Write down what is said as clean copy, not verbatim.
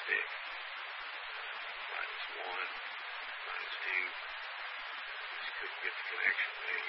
6. -1, -2. Just couldn't get the connection. There